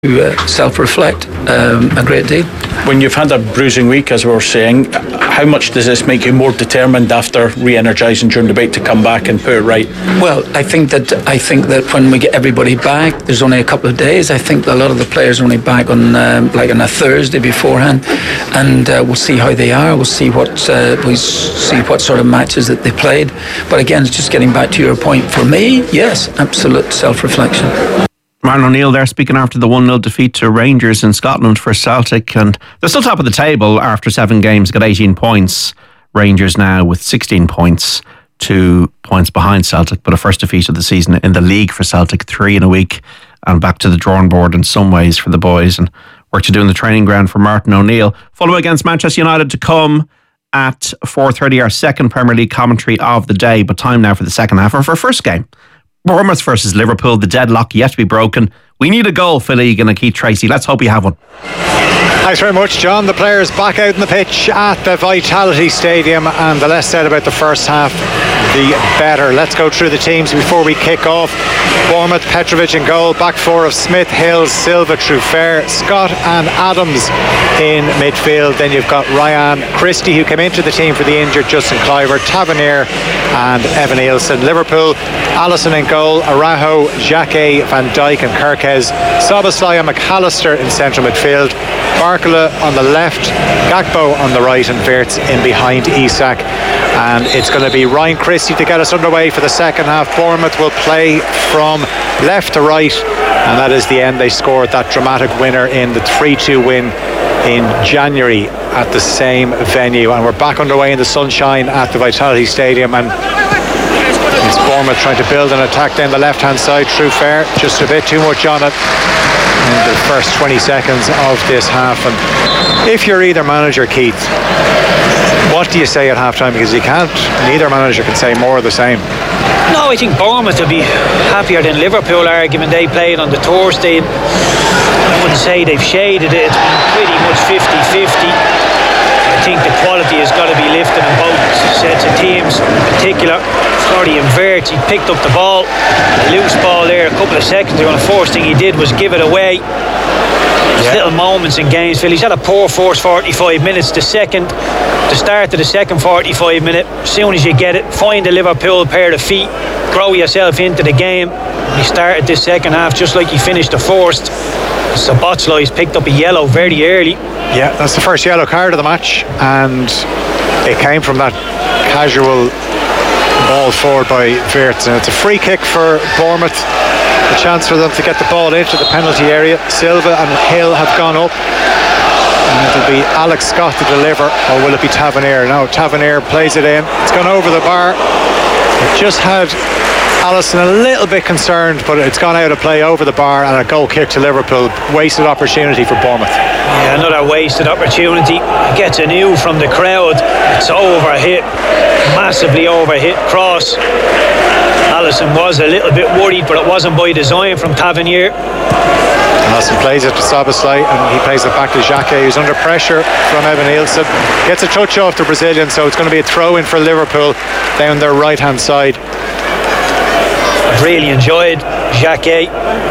self-reflect a great deal. When you've had a bruising week, as we were saying, how much does this make you more determined after re-energising during the break to come back and put it right? Well, I think that when we get everybody back, there's only a couple of days. I think a lot of the players are only back on on a Thursday beforehand, and we'll see how they are. We'll see what sort of matches that they played. But again, it's just getting back to your point. For me, yes, absolute self-reflection. Martin O'Neill there speaking after the 1-0 defeat to Rangers in Scotland for Celtic, and they're still top of the table after 7 games, got 18 points. Rangers now with 16 points, 2 points behind Celtic, but a first defeat of the season in the league for Celtic, 3 in a week, and back to the drawing board in some ways for the boys, and work to do in the training ground for Martin O'Neill. Fulham against Manchester United to come at 4:30, our second Premier League commentary of the day, but time now for the second half of our first game. Bournemouth versus Liverpool, the deadlock yet to be broken. We need a goal, Phil Egan and Keith Tracy. Let's hope you have one. Thanks very much, John. The players back out on the pitch at the Vitality Stadium, and the less said about the first half, the better. Let's go through the teams before we kick off. Bournemouth, Petrovic in goal, back four of Smith, Hills, Silva, Truffert, Scott and Adams in midfield. Then you've got Ryan Christie, who came into the team for the injured Justin Cliver, Tavernier and Evan Nielsen. Liverpool, Alisson in goal, Araujo, Jacquet, Van Dijk and Kirkez, Szoboszlai and McAllister in central midfield, Barcola on the left, Gakpo on the right and Wirtz in behind Isak. And it's going to be Ryan Christie to get us underway for the second half. Bournemouth will play from left to right, and that is the end. They scored that dramatic winner in the 3-2 win in January at the same venue, and we're back underway in the sunshine at the Vitality Stadium, and it's Bournemouth trying to build an attack down the left hand side. Truffert just a bit too much on it in the first 20 seconds of this half. And if you're either manager, Keith, what do you say at half time? Because you can't, neither manager can say more of the same. No, I think Bournemouth will be happier than Liverpool are, given they played on the Thursday. I wouldn't say they've shaded it. It's been pretty much 50-50. I think the quality has got to be lifted in both sets of teams. In particular, Florian Wirtz, he picked up the ball, a loose ball there a couple of seconds ago, and the first thing he did was give it away. Little moments in games, Phil. He's had a poor first 45 minutes. The start of the second 45 minute, as soon as you get it, find a Liverpool pair of feet, grow yourself into the game. He started this second half just like he finished the first. Szoboszlai's picked up a yellow very early. Yeah, that's the first yellow card of the match, and it came from that casual ball forward by Wirtz, and it's a free kick for Bournemouth. A chance for them to get the ball into the penalty area. Silva and Hill have gone up, and it'll be Alex Scott to deliver, or will it be Tavernier? No, Tavernier plays it in. It's gone over the bar. It just had Alisson a little bit concerned, but it's gone out of play over the bar, and a goal kick to Liverpool. Wasted opportunity for Bournemouth. Yeah, another wasted opportunity. Gets a new from the crowd. It's overhit, massively overhit cross. Alisson was a little bit worried, but it wasn't by design from Tavernier. Alisson plays it to Szoboszlai, and he plays it back to Jacquet, who's under pressure from Evan Nielsen. Gets a touch off the Brazilian, so it's going to be a throw-in for Liverpool down their right-hand side. I've really enjoyed Jacquet.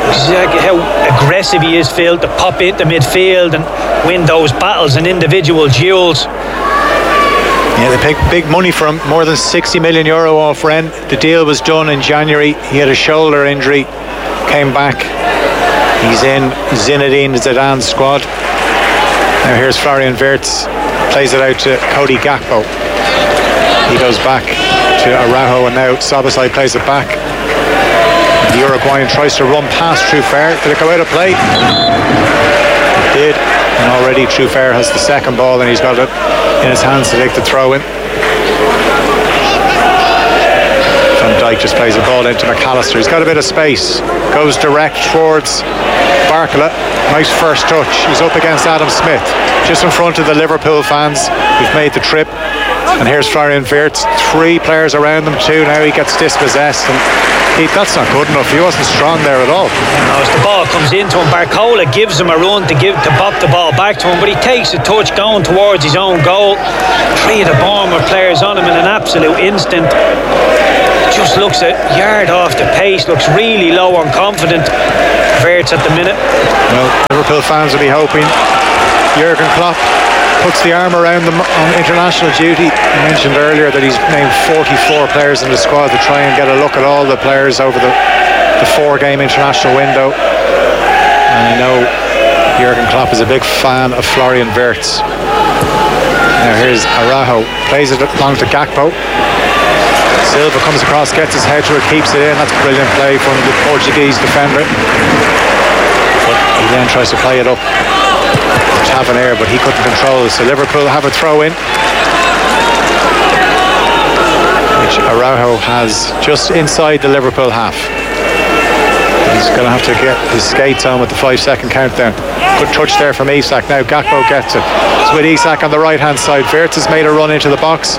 How aggressive he is, Phil, to pop into midfield and win those battles and individual duels. Yeah, they paid big money for him, more than €60 million off rent. The deal was done in January. He had a shoulder injury, came back. He's in Zinedine Zidane's squad. Now here's Florian Wirtz, plays it out to Cody Gakpo. He goes back to Araujo, and now Szoboszlai plays it back. The Uruguayan tries to run past Truffert. Did it go out of play? It did. And already Truffert has the second ball, and he's got it in his hands to take the throw in. Van Dijk just plays the ball into McAllister. He's got a bit of space. Goes direct towards Barcola. Nice first touch. He's up against Adam Smith, just in front of the Liverpool fans who've made the trip. And here's Florian Wirtz. 3 players around him too. Now he gets dispossessed, and that's not good enough. He wasn't strong there at all. No, as the ball comes into him, Barcola gives him a run to pop the ball back to him, but he takes a touch going towards his own goal. 3 of the Bournemouth players on him in an absolute instant. just looks a yard off the pace, looks really low and confident. Verts at the minute. Well, Liverpool fans will be hoping Jurgen Klopp puts the arm around them on international duty. I mentioned earlier that he's named 44 players in the squad to try and get a look at all the players over the 4-game international window. And I know Jurgen Klopp is a big fan of Florian Wirtz. Now here's Araujo, plays it along to Gakpo. Silva comes across, gets his head to it, keeps it in. That's a brilliant play from the Portuguese defender. But he then tries to play it up to Tavernier, but he couldn't control it. So Liverpool have a throw in, which Araujo has just inside the Liverpool half. He's going to have to get his skates on with the 5-second countdown. Good touch there from Isak. Now Gakpo gets it. It's with Isak on the right hand side. Wirtz has made a run into the box.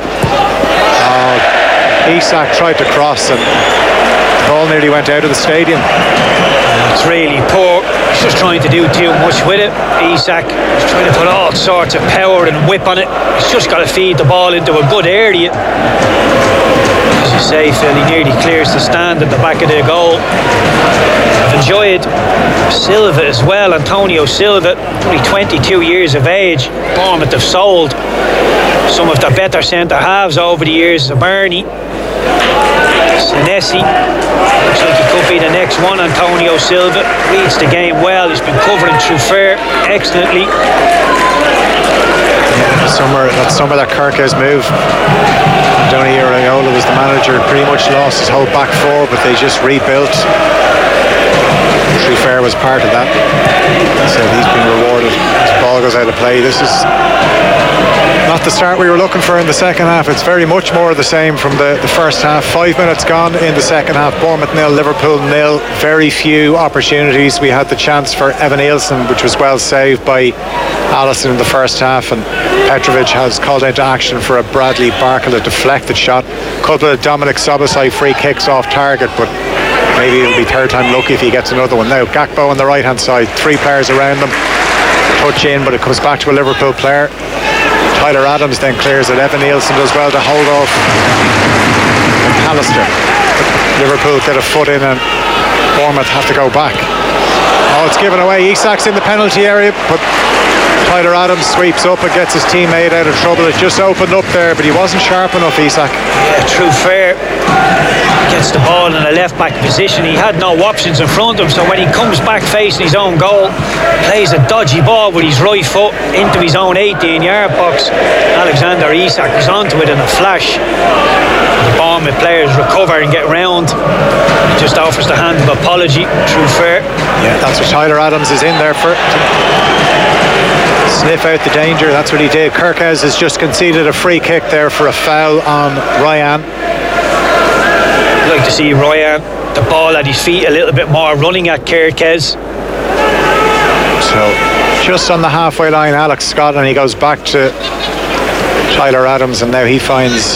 Isak tried to cross and the ball nearly went out of the stadium. It's really poor. He's just trying to do too much with it. Isak is trying to put all sorts of power and whip on it. He's just got to feed the ball into a good area. As you say, Phil, he nearly clears the stand at the back of the goal. I've enjoyed Silva as well. Antonio Silva, only 22 years of age. Bournemouth have sold some of the better centre halves over the years. Barney, Senesi, looks like he could be the next one. Antonio Silva reads the game well. He's been covering Truffert excellently. That summer that Kirkes moved, Tony Iraola was the manager, pretty much lost his whole back four, but they just rebuilt. Truffert was part of that. So he's been rewarded. His ball goes out of play. This is not the start we were looking for in the second half. It's very much more of the same from the first half. 5 minutes gone in the second half. Bournemouth 0, Liverpool 0. Very few opportunities. We had the chance for Evan Nielsen, which was well saved by Alisson in the first half, and Petrovic has called into action for a Bradley Barcola deflected shot. Couple of Dominic Szoboszlai free kicks off target, but maybe it'll be third time lucky if he gets another one. Now Gakpo on the right hand side, 3 players around them, touch in, but it comes back to a Liverpool player. Tyler Adams then clears it. Evan Nielsen does well to hold off McAllister. Liverpool get a foot in and Bournemouth have to go back. Oh, it's given away. Isak's in the penalty area, but Tyler Adams sweeps up and gets his teammate out of trouble. It just opened up there, but he wasn't sharp enough, Isak. Yeah, Truffert gets the ball in a left back position. He had no options in front of him, so when he comes back facing his own goal, plays a dodgy ball with his right foot into his own 18-yard box. Alexander Isak was onto it in a flash. The Bournemouth players recover and get round. He just offers the hand of apology. Truffert. Yeah, that's what Tyler Adams is in there for. Sniff out the danger. That's what he did. Kirkes has just conceded a free kick there for a foul on Ryan. I'd like to see Ryan, the ball at his feet a little bit more, running at Kirkes. So just on the halfway line, Alex Scott, and he goes back to Tyler Adams, and now he finds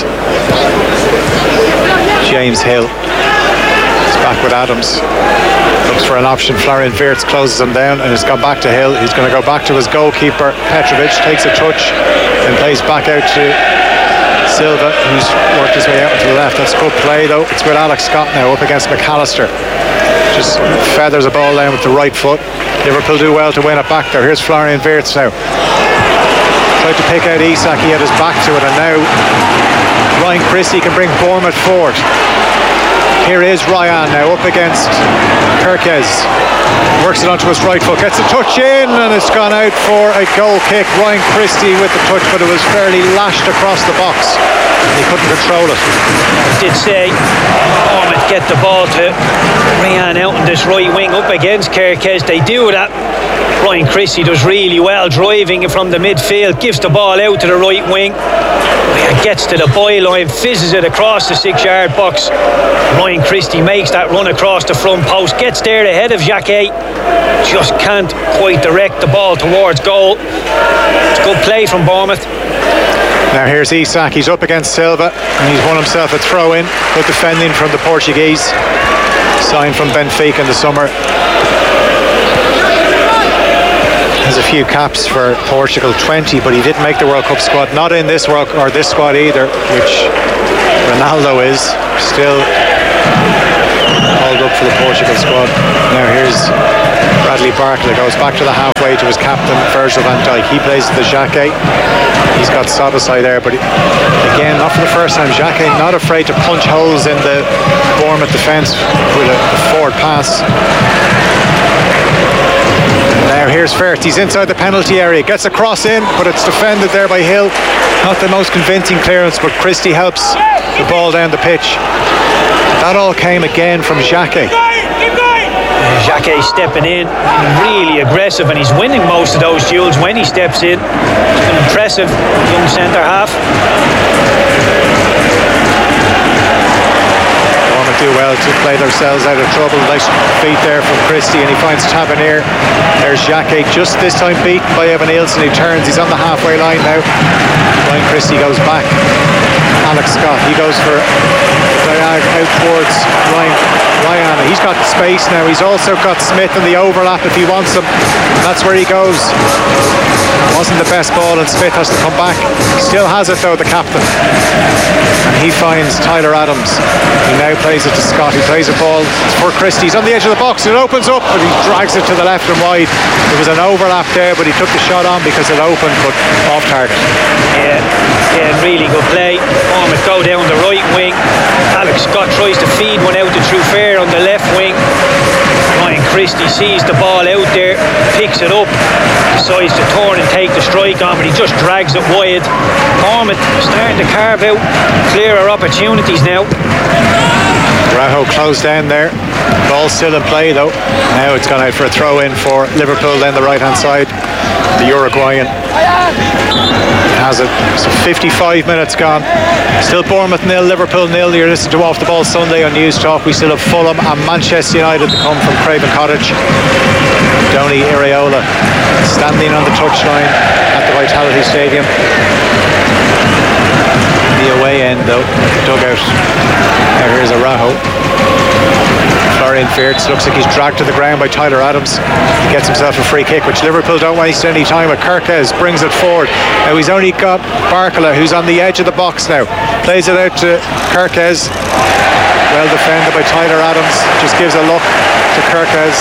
James Hill. He's back with Adams. Looks for an option. Florian Wirtz closes him down and has gone back to Hill. He's going to go back to his goalkeeper Petrovic, takes a touch and plays back out to Silva, who's worked his way out to the left. That's good play though. It's with Alex Scott now up against McAllister. Just feathers a ball down with the right foot. Liverpool do well to win it back there. Here's Florian Wirtz now. Tried to pick out Isak, he had his back to it, and now Ryan Christie can bring Bournemouth forward. Here is Ryan now up against Kirkes. Works it onto his right foot, gets a touch in, and it's gone out for a goal kick. Ryan Christie with the touch, but it was fairly lashed across the box. He couldn't control it. I did say Bournemouth get the ball to Ryan out on this right wing up against Kirkes. They do that. Ryan Christie does really well driving it from the midfield, gives the ball out to the right wing. Ryan gets to the byline, fizzes it across the 6-yard box. Ryan Christie makes that run across the front post, gets there ahead of Jacquet, just can't quite direct the ball towards goal. It's a good play from Bournemouth. Now here's Isak, he's up against Silva and he's won himself a throw in. Good defending from the Portuguese, signed from Benfica in the summer. Has a few caps for Portugal, 20, but he didn't make the World Cup squad, not in this World or this squad either, which Ronaldo is still hauled up for the Portugal squad. Now here's Bradley Barcola, goes back to the halfway to his captain Virgil van Dijk. He plays the Xhaka. He's got Szoboszlai there, but again, not for the first time, Xhaka not afraid to punch holes in the Bournemouth defence with a forward pass. Now here's Firth, he's inside the penalty area, gets a cross in, but it's defended there by Hill. Not the most convincing clearance, but Christie helps the ball down the pitch. That all came again from Xhaka. Xhaka stepping in, really aggressive, and he's winning most of those duels when he steps in. He's an impressive young centre half. Do well to play themselves out of trouble. Nice feet there from Christie, and he finds Tavernier. There's Xhaka, just this time beaten by Evan Nielsen. He turns, he's on the halfway line now. Ryan Christie goes back. Alex Scott, he goes for Diag out towards Ryan. He's got space now. He's also got Smith in the overlap if he wants him. That's where he goes. Wasn't the best ball, and Smith has to come back. He still has it though, the captain. And he finds Tyler Adams. He now plays it to Scott. He plays a ball for Christie. He's on the edge of the box. It opens up, but he drags it to the left and wide. There was an overlap there, but he took the shot on because it opened, but off target. Yeah, really good play. Bournemouth go down the right wing. Alex Scott tries to feed one out to Truffert on the left wing. Ryan Christie sees the ball out there, picks it up, decides to turn and take the strike on, but he just drags it wide. Bournemouth starting to carve out clearer opportunities now. Raho closed down there. Ball still in play though. Now it's gone out for a throw in for Liverpool down the right hand side. The Uruguayan has it. So 55 minutes gone. Still Bournemouth 0, Liverpool 0. You're listening to Off the Ball Sunday on News Talk. We still have Fulham and Manchester United to come from Craven Cottage. Donny Iraola standing on the touchline at the Vitality Stadium. The away end though, the dugout. Now here's Araujo. Florian Wirtz looks like he's dragged to the ground by Tyler Adams. He gets himself a free kick, which Liverpool don't waste any time with. Kerkez brings it forward. Now he's only got Barcola, who's on the edge of the box now. Plays it out to Kerkez. Well defended by Tyler Adams. Just gives a look to Kerkez.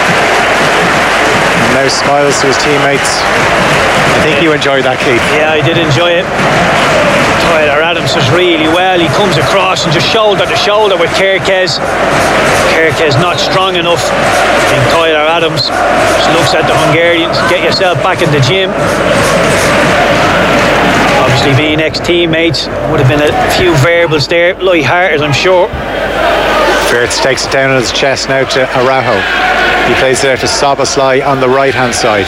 And now smiles to his teammates. I think you enjoyed that, Keith. Yeah, I did enjoy it. Tyler Adams does really well. He comes across and just shoulder to shoulder with Kerkez. Kerkez not strong enough. And Tyler Adams just looks at the Hungarians. Get yourself back in the gym. Obviously being ex-teammates, would have been a few variables there. Light-hearted, I'm sure. Wirtz takes it down on his chest now to Araujo. He plays it out to Szoboszlai on the right hand side.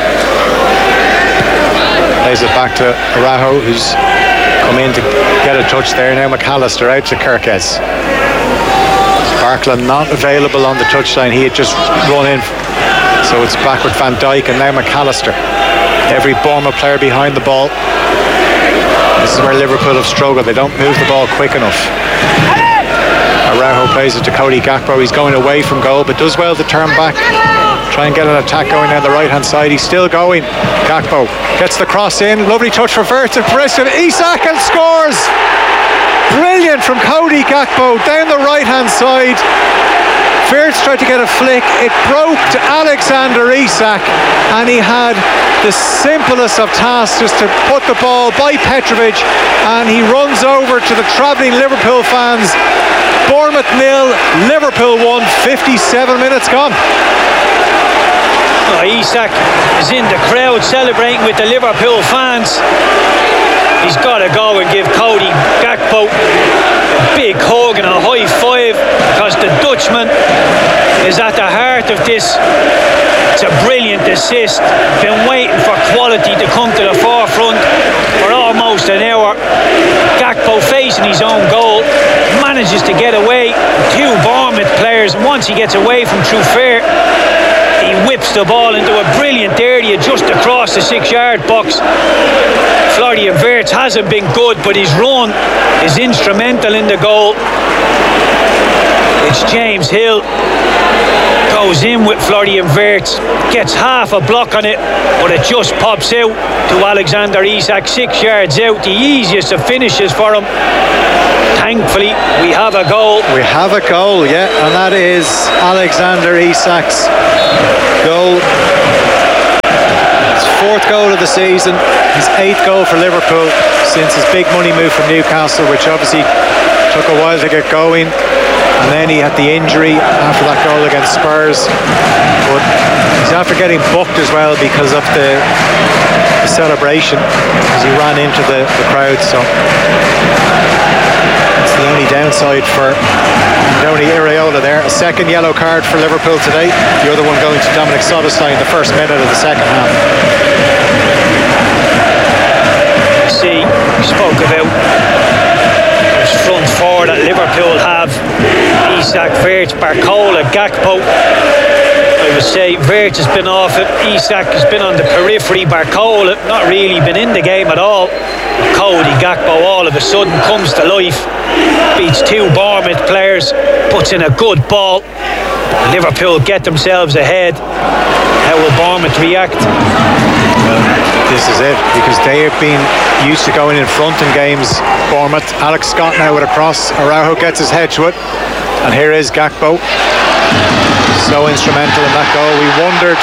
Plays it back to Araujo, who's come in to get a touch there. Now McAllister out to Kerkez. Barcola not available on the touchline. He had just run in, so it's back with Van Dijk and now McAllister. Every Bournemouth player behind the ball. This is where Liverpool have struggled. They don't move the ball quick enough. Araujo plays it to Cody Gakpo. He's going away from goal, but does well to turn back. Try and get an attack going down the right hand side. He's still going. Gakpo gets the cross in. Lovely touch for Wirtz and Preston. Isak and scores. Brilliant from Cody Gakpo down the right hand side. Wirtz tried to get a flick. It broke to Alexander Isak, and he had the simplest of tasks, just to put the ball by Petrovic, and he runs over to the travelling Liverpool fans. Bournemouth 0, Liverpool 1, 57 minutes gone. Oh, Isak is in the crowd celebrating with the Liverpool fans. He's got to go and give Cody Gakpo a big hug and a high five, because the Dutchman is at the heart of this. It's a brilliant assist. Been waiting for quality to come to the forefront for almost an hour. Gakpo facing his own goal, manages to get away. Two Bournemouth players, and once he gets away from Truffert, he whips the ball into a brilliant area just across the 6-yard box. Florian Wirtz hasn't been good, but his run is instrumental in the goal. It's James Hill Goes in with Florian Wirtz, gets half a block on it, but it just pops out to Alexander Isak, 6 yards out, the easiest of finishes for him. Thankfully, we have a goal. We have a goal, yeah, and that is Alexander Isak's goal. His 4th goal of the season, his 8th goal for Liverpool since his big money move from Newcastle, which obviously took a while to get going. And then he had the injury after that goal against Spurs, but he's after getting booked as well because of the celebration, as he ran into the crowd. So it's the only downside for Tony Iraola there. A 2nd yellow card for Liverpool today, the other one going to Dominic Soboslai in the first minute of the second half. See, we spoke about front four that Liverpool have: Isak, Wirtz, Barcola, Gakpo. I would say Wirtz has been off it, Isak has been on the periphery, Barcola not really been in the game at all. Cody Gakpo all of a sudden comes to life, beats 2 Bournemouth players, puts in a good ball. Liverpool get themselves ahead. How will Bournemouth react? This is it, because they have been used to going in front in games, Bournemouth. Alex Scott now with a cross, Araujo gets his head to it, and here is Gakpo, so instrumental in that goal. We wondered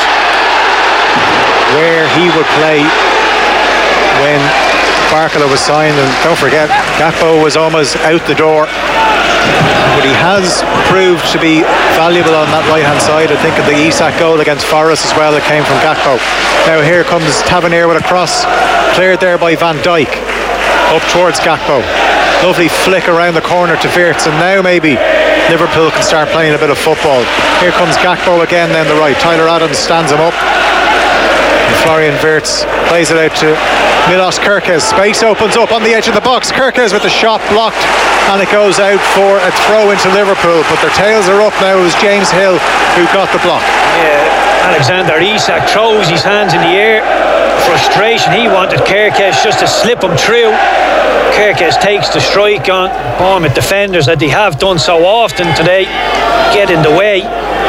where he would play when Barcola was signed, and don't forget, Gakpo was almost out the door, but he has proved to be valuable on that right hand side. I think of the Isak goal against Forest as well, that came from Gakpo. Now here comes Tavernier with a cross, cleared there by Van Dijk, up towards Gakpo. Lovely flick around the corner to Wirtz, and now maybe Liverpool can start playing a bit of football. Here comes Gakpo again down the right, Tyler Adams stands him up, and Florian Wirtz plays it out to Milos Kerkez. Space opens up on the edge of the box. Kerkez with the shot blocked, and it goes out for a throw into Liverpool, but their tails are up now. It was James Hill who got the block. Yeah, Alexander Isak throws his hands in the air. Frustration, he wanted Kerkez just to slip him through. Kerkez takes the strike on Bournemouth defenders, that they have done so often today, get in the way.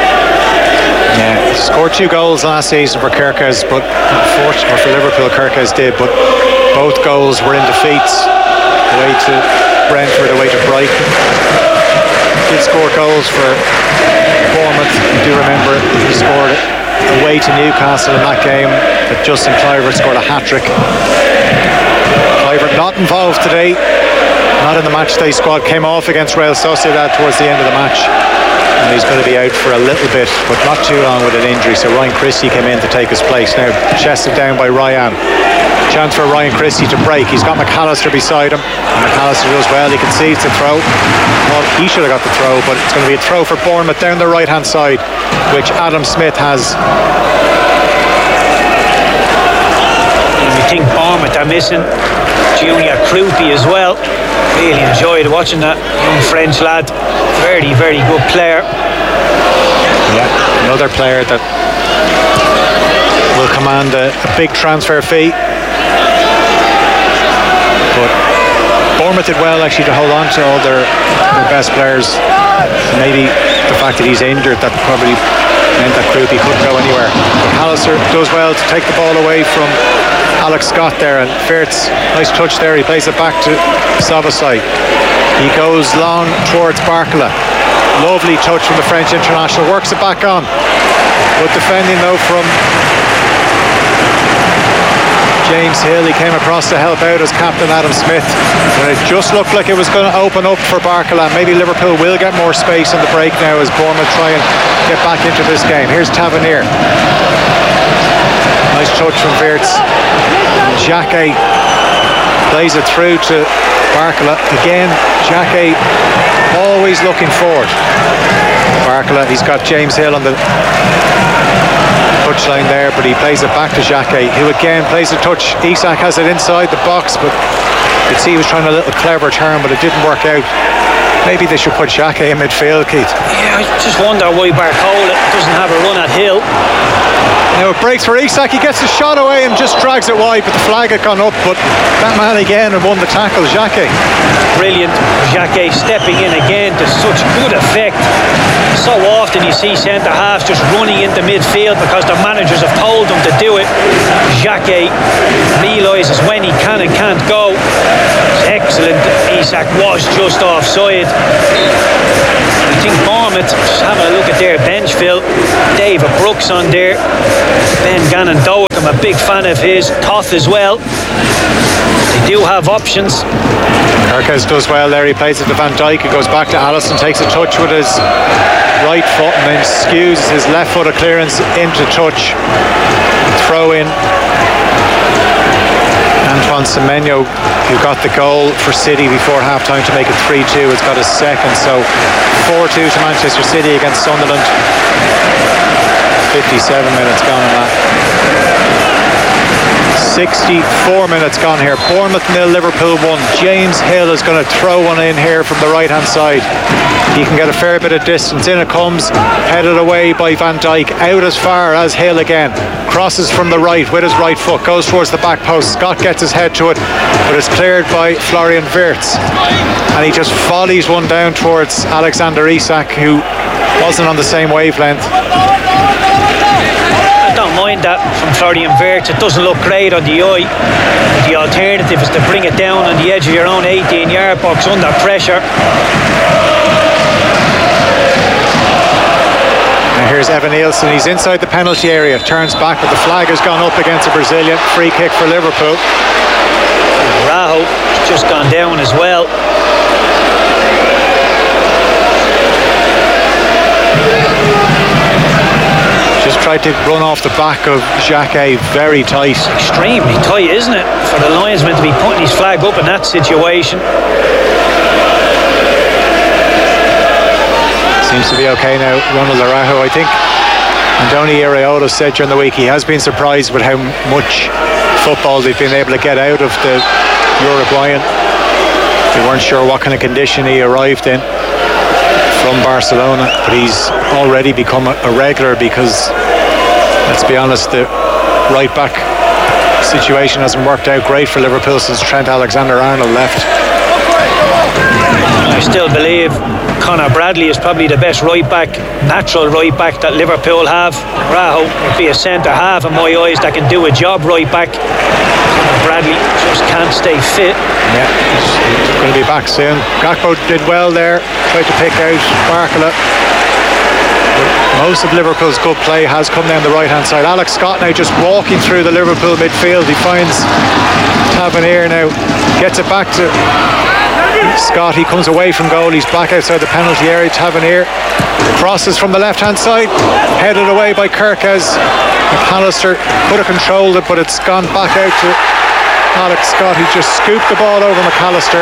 Yeah, he scored 2 goals last season for Kerkez, but unfortunately for Liverpool, Kerkez did, but both goals were in defeats, away to Brentford, away to Brighton. He did score goals for Bournemouth. I do remember he scored away to Newcastle in that game, but Justin Kluivert scored a hat-trick. Kluivert not involved today, not in the matchday squad, came off against Real Sociedad towards the end of the match, and he's going to be out for a little bit, but not too long with an injury. So Ryan Christie came in to take his place. Now chested down by Ryan. Chance for Ryan Christie to break. He's got McAllister beside him, and McAllister does well. He concedes the throw. Well, he should have got the throw, but it's going to be a throw for Bournemouth down the right hand side, which Adam Smith has. You think Bournemouth are missing Junior Krupi as well. Really enjoyed watching that young French lad. Very, very good player. Yeah, another player that will command a big transfer fee. But Bournemouth did well actually to hold on to all their best players. Maybe the fact that he's injured, that probably meant that Krupi couldn't go anywhere. McAllister does well to take the ball away from Alex Scott there, and Wirtz, nice touch there. He plays it back to Soboslai. He goes long towards Barcola. Lovely touch from the French international, works it back on. Good defending though from James Hill. He came across to help out as captain Adam Smith, and it just looked like it was going to open up for Barcola. Maybe Liverpool will get more space in the break now as Bournemouth try and get back into this game. Here's Tavernier. Nice touch from Wirtz. Xhaka plays it through to Barcola. Again, Xhaka always looking forward. Barcola, he's got James Hill on the touchline there, but he plays it back to Xhaka, who again plays a touch. Isak has it inside the box, but you could see he was trying a little clever turn, but it didn't work out. Maybe they should put Xhaka in midfield, Keith. Yeah, I just wonder why Barcola doesn't have a run at Hill. Now it breaks for Isak. He gets the shot away and just drags it wide, but the flag had gone up. But that man again and won the tackle, Xhaka. Brilliant. Xhaka stepping in again to such good effect. So often you see centre halves just running into midfield because their managers have told them to do it. Xhaka realises when he can and can't go. It's excellent. Isak was just offside. I think Bournemouth, just having a look at their bench, Phil. David Brooks on there. Ben Gannon Doak, I'm a big fan of his. Toth as well. They do have options. Kerkez does well there. He plays it to Van Dijk. He goes back to Alisson, takes a touch with his right foot and then skews his left foot of clearance into touch. Throw in. Antoine Semenyo, who got the goal for City before half-time to make it 3-2, has got his second, so 4-2 to Manchester City against Sunderland. 57 minutes gone on that. 64 minutes gone here. Bournemouth 0, Liverpool 1. James Hill is going to throw one in here from the right hand side. He can get a fair bit of distance. In it comes, headed away by Van Dijk, out as far as Hill again. Crosses from the right with his right foot, goes towards the back post. Scott gets his head to it, but it's cleared by Florian Wirtz, and he just volleys one down towards Alexander Isak, who wasn't on the same wavelength. I don't mind that from Florian Wirtz. It doesn't look great on the eye. The alternative is to bring it down on the edge of your own 18-yard box under pressure. And here's Evan Nielsen. He's inside the penalty area, turns back, but the flag has gone up against a Brazilian. Free kick for Liverpool. Raho just gone down as well. Just tried to run off the back of Xhaka, very tight. Extremely tight, isn't it? For the linesman to be putting his flag up in that situation. Seems to be okay now, Ronald Araujo. I think Andoni Iraola said during the week he has been surprised with how much football they've been able to get out of the Uruguayan. They weren't sure what kind of condition he arrived in from Barcelona, but he's already become a regular because, let's be honest, the right back situation hasn't worked out great for Liverpool since Trent Alexander-Arnold left. I still believe Conor Bradley is probably the best right back, natural right back that Liverpool have. Raho would be a centre half in my eyes that can do a job right back. Conor Bradley just can't stay fit. Yeah, he's going to be back soon. Gakpo did well there, tried to pick out Barcola. Most of Liverpool's good play has come down the right hand side. Alex Scott now just walking through the Liverpool midfield. He finds Tavernier now, gets it back to Scott. He comes away from goal. He's back outside the penalty area. Tavernier crosses from the left hand side, headed away by Kerkez. McAllister could have controlled it, but it's gone back out to Alex Scott, who just scooped the ball over McAllister.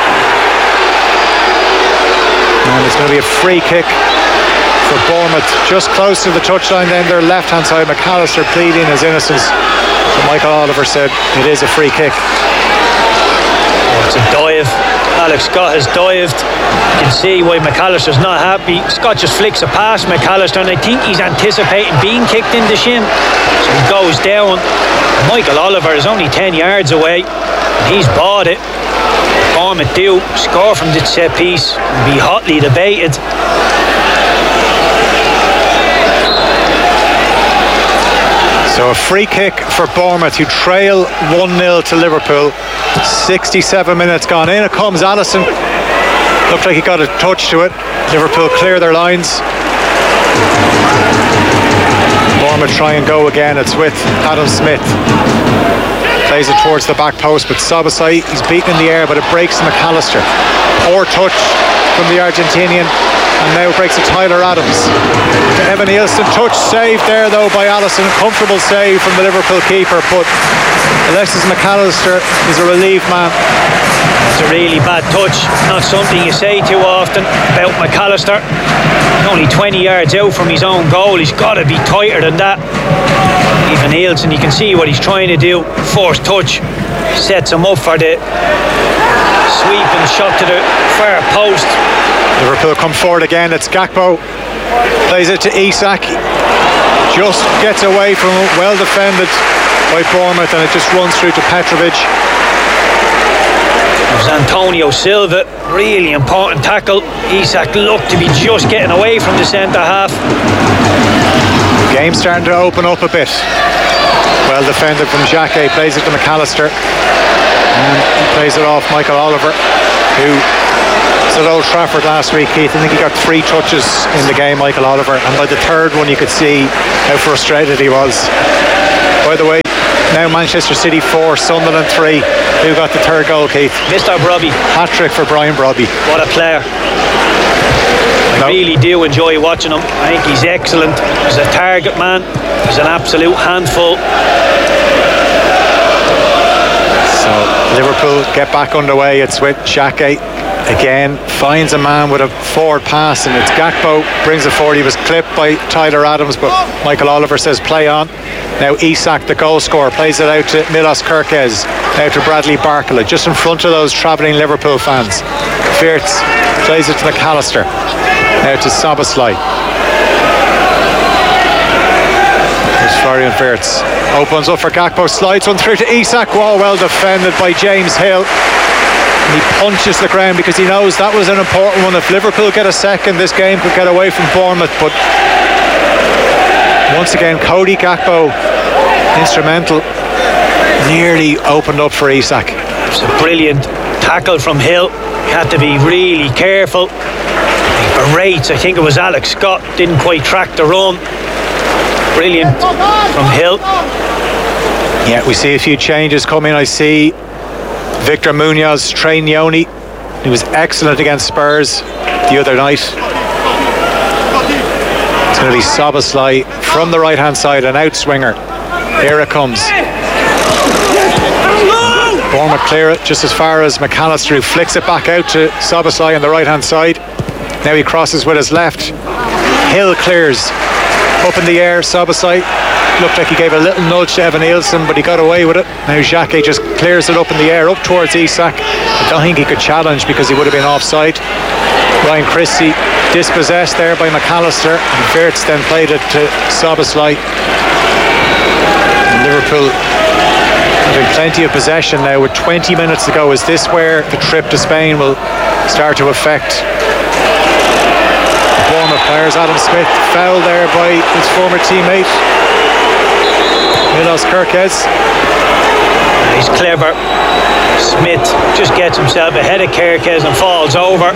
And it's going to be a free kick for Bournemouth, just close to the touchline. Then their left hand side, McAllister pleading his innocence, but Michael Oliver said it is a free kick. It's a dive. Alex Scott has dived. You can see why McAllister's not happy. Scott just flicks it past McAllister, and I think he's anticipating being kicked in the shin, so he goes down. Michael Oliver is only 10 yards away. He's bought it. Bournemouth do score from this set piece and be hotly debated. So a free kick for Bournemouth, who trail 1-0 to Liverpool. 67 minutes gone. In it comes Alisson. Looked like he got a touch to it. Liverpool clear their lines. Bournemouth try and go again. It's with Adam Smith. Plays it towards the back post, but Szoboszlai, he's beaten in the air, but it breaks McAllister. Poor touch from the Argentinian, and now breaks to Tyler Adams. To Evan Nielsen, touch saved there though by Alisson. Comfortable save from the Liverpool keeper, but Alexis McAllister is a relief man. It's a really bad touch. Not something you say too often about McAllister. Only 20 yards out from his own goal. He's got to be tighter than that. Even Nielsen, you can see what he's trying to do. Forced touch. sets him up for the sweeping shot to the far post. Liverpool come forward again. It's Gakpo, plays it to Isak, just gets away from it, well defended by Bournemouth, and it just runs through to Petrovic. It was Antonio Silva, really important tackle. Isak looked to be just getting away from the centre half. The game's starting to open up a bit. Well defended from Xhaka, plays it to McAllister, and he plays it off Michael Oliver, who was at Old Trafford last week, Keith. I think he got 3 touches in the game, Michael Oliver, and by the third one you could see how frustrated he was. By the way, now Manchester City 4, Sunderland 3. Who got the third goal, Keith? Mr. Brobby. Hat-trick for Brian Brobby. What a player. I really do enjoy watching him. I think he's excellent. He's a target man. He's an absolute handful. So Liverpool get back underway. It's with Xhaka again, finds a man with a forward pass, and it's Gakpo, brings it forward. He was clipped by Tyler Adams, but Michael Oliver says play on. Now Isak, the goal scorer, plays it out to Milos Kerkez, now to Bradley Barcola, just in front of those travelling Liverpool fans. Wirtz plays it to McAllister, now to Szoboszlai. There's Florian Wirtz, opens up for Gakpo, slides one through to Isak. Whoa, well defended by James Hill. And he punches the ground because he knows that was an important one. If Liverpool get a second, this game could get away from Bournemouth. But once again, Cody Gakpo, instrumental, nearly opened up for Isak. It's a brilliant tackle from Hill. He had to be really careful. Berates, I think it was Alex Scott, didn't quite track the run. Brilliant from Hill. Yeah, we see a few changes coming. I see Victor Munoz, Trey Nyoni. He was excellent against Spurs the other night. It's going to be Szoboszlai from the right hand side, an outswinger. Here it comes. Bournemouth clear it just as far as McAllister, who flicks it back out to Szoboszlai on the right hand side. Now he crosses with his left. Hill clears up in the air. Szoboszlai looked like he gave a little nudge to Evan Nielsen, but he got away with it. Now Xhaka just clears it up in the air up towards Isak. I don't think he could challenge because he would have been offside. Ryan Christie dispossessed there by McAllister, and Wirtz then played it to Szoboszlai. Liverpool having plenty of possession now with 20 minutes to go. Is this where the trip to Spain will start to affect Bournemouth players? Adam Smith fouled there by his former teammate Milos Kerkez. He's clever. Smith just gets himself ahead of Kerkez and falls over.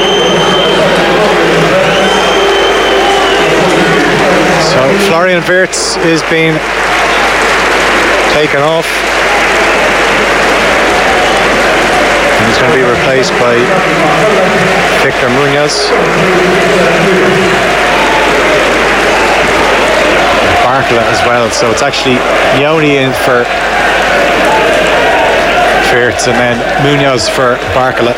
So Florian Wirtz is being taken off. And he's going to be replaced by Victor Munoz. Barcola as well, so it's actually Nyoni in for Wirtz and then Munoz for Barcola.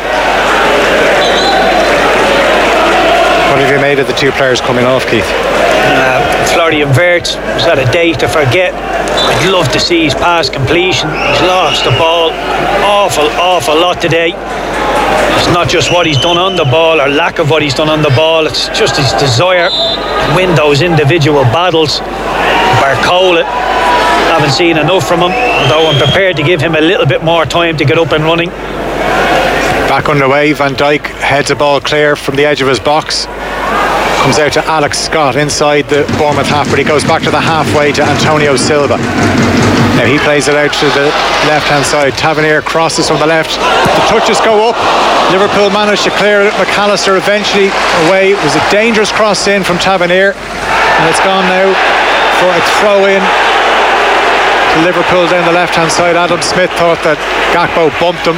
What have you made of the two players coming off, Keith? Florian Wirtz was at a day to forget. I'd love to see his pass completion. He's lost the ball awful lot today. It's not just what he's done on the ball or lack of what he's done on the ball, it's just his desire to win those individual battles. Barcola, haven't seen enough from him, although I'm prepared to give him a little bit more time to get up and running. Back underway, Van Dijk heads a ball clear from the edge of his box. Comes out to Alex Scott inside the Bournemouth half, but he goes back to the halfway to Antonio Silva. Now he plays it out to the left hand side. Tavernier crosses from the left. The touches go up. Liverpool managed to clear it. McAllister eventually away. It was a dangerous cross in from Tavernier, and it's gone now for a throw in to Liverpool down the left hand side. Adam Smith thought that Gakpo bumped him.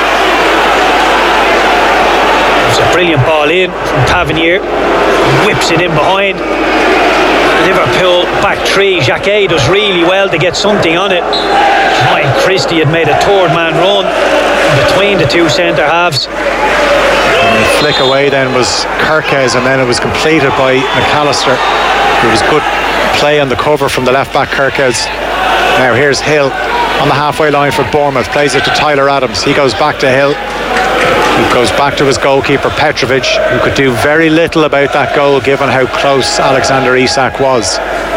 It's a brilliant ball in from Tavernier. Whips it in behind. Liverpool back three. Xhaka does really well to get something on it. Ryan Christie had made a third man run between the two centre halves. And the flick away then was Kerkez, and then it was completed by McAllister. It was good play on the cover from the left back Kerkez. Now here's Hill. on the halfway line for Bournemouth. Plays it to Tyler Adams. He goes back to Hill. He goes back to his goalkeeper Petrovic, who could do very little about that goal given how close Alexander Isak was.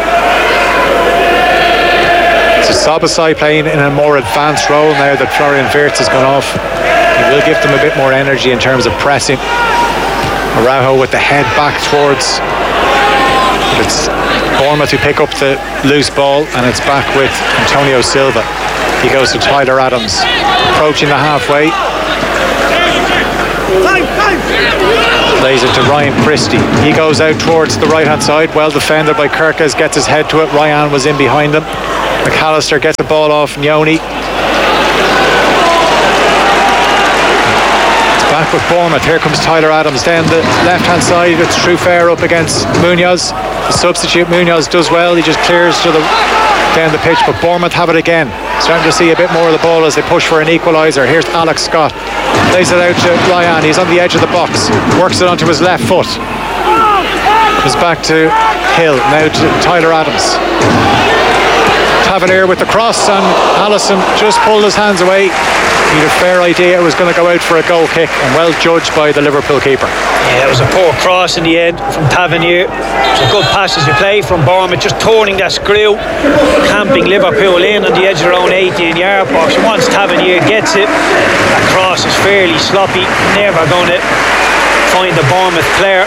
So Szoboszlai playing in a more advanced role now that Florian Wirtz has gone off. He will give them a bit more energy in terms of pressing. Araujo with the head back towards. It's Bournemouth who pick up the loose ball, and it's back with Antonio Silva. He goes to Tyler Adams, approaching the halfway. Plays it to Ryan Christie. He goes out towards the right hand side, well defended by Kirkes, gets his head to it. Ryan was in behind him. McAllister gets the ball off Nyoni. It's back with Bournemouth. Here comes Tyler Adams down the left hand side. It's Truffert up against Munoz. The substitute Munoz does well. He just clears to the down the pitch, but Bournemouth have it again. Starting to see a bit more of the ball as they push for an equaliser. Here's Alex Scott. Plays it out to Ryan. He's on the edge of the box. Works it onto his left foot. Comes back to Hill. Now to Tyler Adams. Tavernier with the cross, and Allison just pulled his hands away. He had a fair idea it was going to go out for a goal kick, and well judged by the Liverpool keeper. Yeah, it was a poor cross in the end from Tavernier. It was a good passage of play from Bournemouth, just turning that screw, camping Liverpool in on the edge of their own 18-yard box. Once Tavernier gets it, that cross is fairly sloppy, never going to find the Bournemouth player.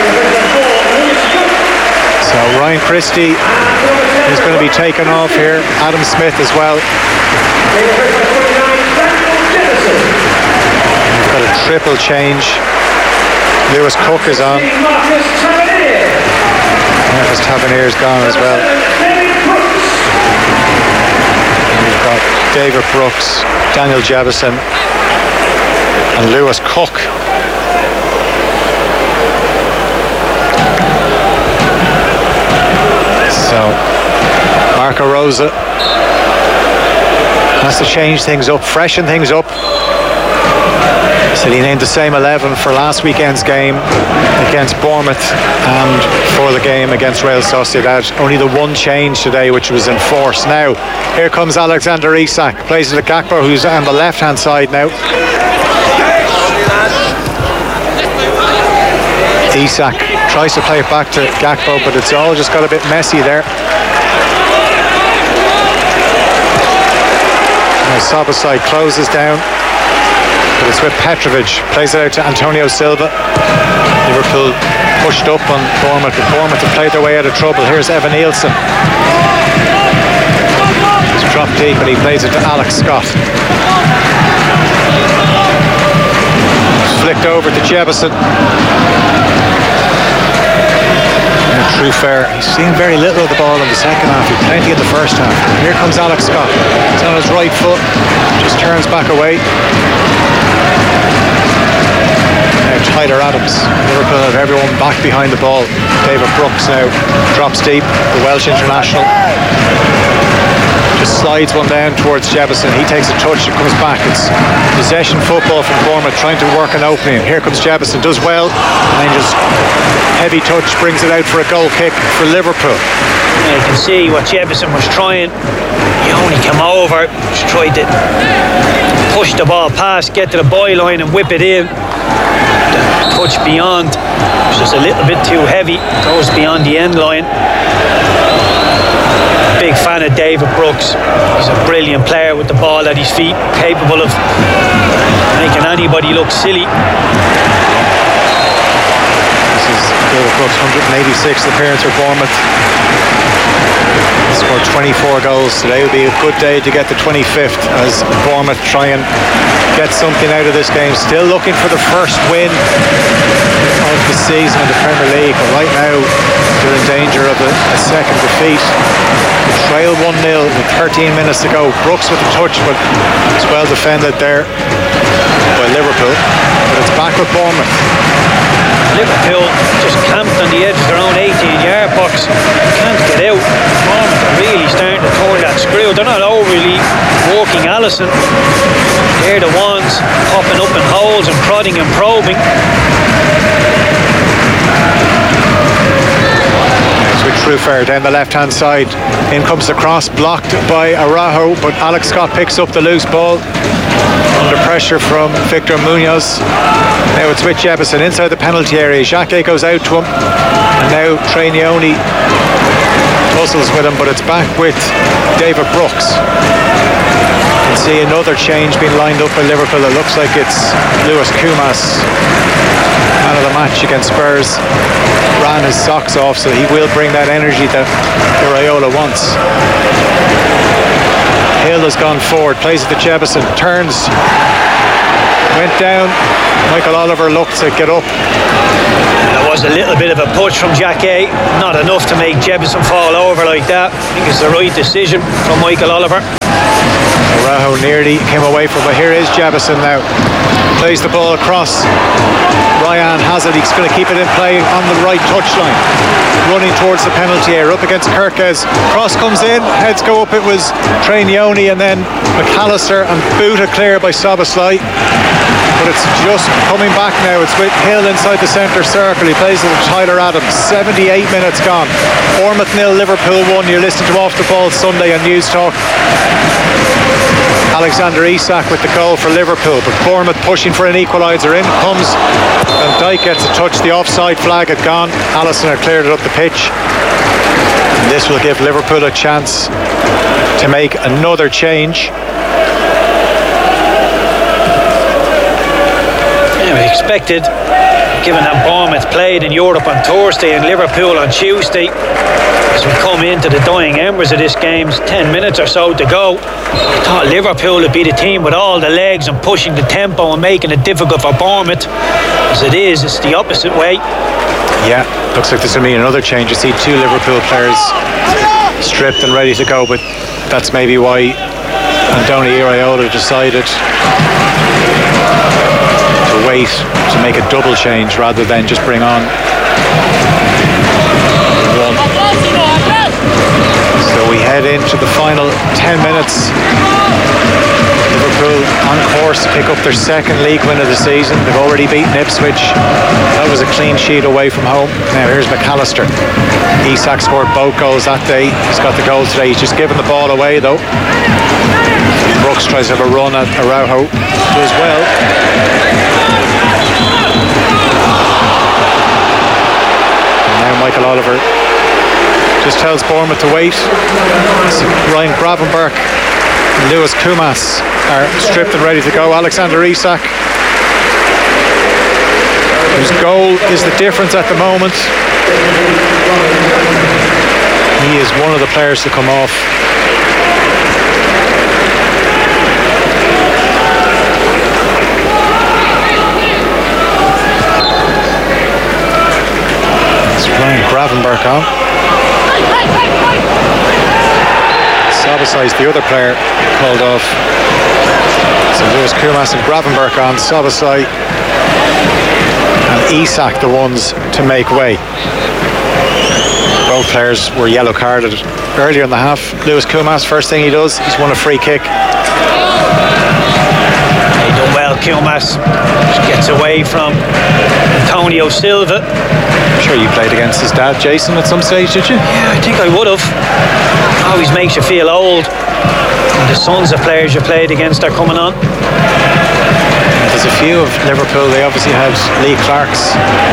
So Ryan Christie is going to be taken off here. Adam Smith as well. We've got a triple change. Lewis Cook is on. Memphis Tavernier's gone as well. And we've got David Brooks, Daniel Jevison and Lewis Cook. So Marco Rosa has to change things up, freshen things up. So he named the same 11 for last weekend's game against Bournemouth and for the game against Real Sociedad. Only the one change today, which was in force. Now here comes Alexander Isak, plays it to Gakpo, who's on the left hand side now. Isak tries to play it back to Gakpo, but it's all just got a bit messy there. Now Szoboszlai closes down, but it's with Petrovic. Plays it out to Antonio Silva. Liverpool pushed up on Bournemouth, but Bournemouth have played their way out of trouble. Here's Evan Nielsen. He's dropped deep, and he plays it to Alex Scott. Flicked over to Jevison. Truffert, he's seen very little of the ball in the second half. He plenty in the first half. Here comes Alex Scott. He's on his right foot, just turns back away. Now Tyler Adams. Liverpool have everyone back behind the ball. David Brooks now drops deep, the Welsh international. Just slides one down towards Jevison. He takes a touch and comes back. It's possession football from Bournemouth, trying to work an opening. Here comes Jevison, does well, and then just heavy touch brings it out for a goal kick for Liverpool. You can see what Jevison was trying. He only came over, just tried to push the ball past, get to the byline and whip it in. The touch beyond was just a little bit too heavy, goes beyond the end line. Big fan of David Brooks. He's a brilliant player with the ball at his feet, capable of making anybody look silly. This is David Brooks' 186th appearance for Bournemouth. He scored 24 goals. Today would be a good day to get the 25th as Bournemouth try and get something out of this game. Still looking for the first win of the season in the Premier League, but right now they're in danger of a second defeat. They trail 1-0 with 13 minutes to go. Brooks with the touch, but it's well defended there by Liverpool. But it's back with Bournemouth. Liverpool just camped on the edge of their own 18-yard box. Can't get out. Bournemouth are really starting to turn that screw. They're not overly walking Allison. They're the ones popping up in holes and prodding and probing. David Trufair down the left hand side. In comes the cross, blocked by Araujo, but Alex Scott picks up the loose ball under pressure from Victor Munoz. Now it's with Jebbison inside the penalty area. Jacquet goes out to him, and now Trainioni tussles with him, but it's back with David Brooks. You can see another change being lined up by Liverpool. It looks like it's Lewis Kumas, man of the match against Spurs. Ran his socks off, so he will bring that energy that Iraola wants. Hill has gone forward, plays it to Jebbison, turns, went down. Michael Oliver looked to get up. There was a little bit of a push from Jacquet, not enough to make Jebbison fall over like that. I think it's the right decision from Michael Oliver. Araujo nearly came away from it. Here is Jebbison now. Plays the ball across. Ryan has it. He's going to keep it in play on the right touchline. Running towards the penalty area. Up against Kirkes. Cross comes in. Heads go up. It was Trainioni and then McAllister and booted clear by Szoboszlai. But it's just coming back now. It's with Hill inside the centre circle. He plays it to Tyler Adams. 78 minutes gone. Bournemouth 0, Liverpool 1. You're listening to Off the Ball Sunday on News Talk. Alexander Isak with the goal for Liverpool, but Bournemouth pushing for an equaliser. In comes Van Dijk, gets a touch. The offside flag had gone. Alisson had cleared it up the pitch. And this will give Liverpool a chance to make another change. We expected, given that Bournemouth played in Europe on Thursday and Liverpool on Tuesday, as we come into the dying embers of this game, 10 minutes or so to go, I thought Liverpool would be the team with all the legs and pushing the tempo and making it difficult for Bournemouth. As it is, it's the opposite way. Yeah, looks like there's going to be another change. You see two Liverpool players stripped and ready to go, but that's maybe why Andoni Iraola decided to wait to make a double change rather than just bring on one. So we head into the final 10 minutes. Liverpool on course to pick up their second league win of the season. They've already beaten Ipswich. That was a clean sheet away from home. Now here's McAllister. Isak scored both goals that day. He's got the goal today. He's just given the ball away though. Brooks tries to have a run at Araujo. Does well. And now Michael Oliver just tells Bournemouth to wait. Ryan Gravenberch and Lewis Kumas are stripped and ready to go. Alexander Isak, whose goal is the difference at the moment. He is one of the players to come off. Ryan Gravenberch on. Szoboszlai is the other player called off. So Lewis Kumas and Gravenberch on. Szoboszlai and Isak the ones to make way. Both players were yellow carded earlier in the half. Lewis Kumas, first thing he does, he's won a free kick. He done well, Kumas. Gets away from Antonio Silva. I'm sure you played against his dad, Jason, at some stage, did you? Yeah, I think I would have. Always makes you feel old. And the sons of players you played against are coming on. There's a few of Liverpool. They obviously had Lee Clark's